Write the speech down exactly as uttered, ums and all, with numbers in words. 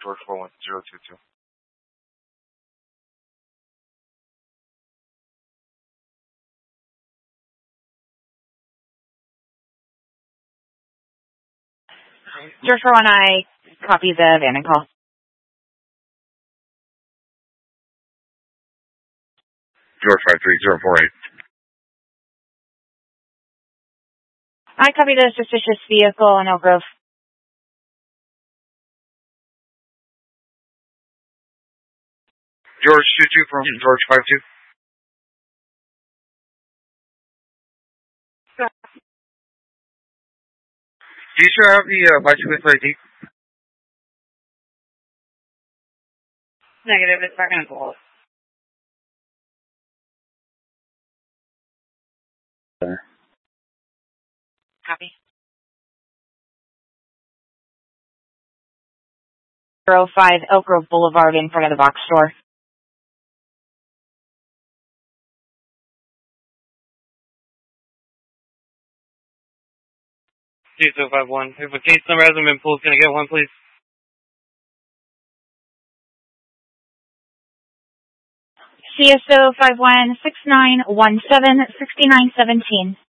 George four one zero two two. George four one, I copy the abandoned call. George five three zero four eight. I copy the suspicious vehicle in Elk Grove. George two two from George five two. Do you still have the uh, license plate I D? Negative, it's not going to hold. Copy. zero five Elk Grove Boulevard in front of the box store. two two five one. If a case number hasn't been pulled, can I get one, please? C S O five one six nine one seven six nine one seven.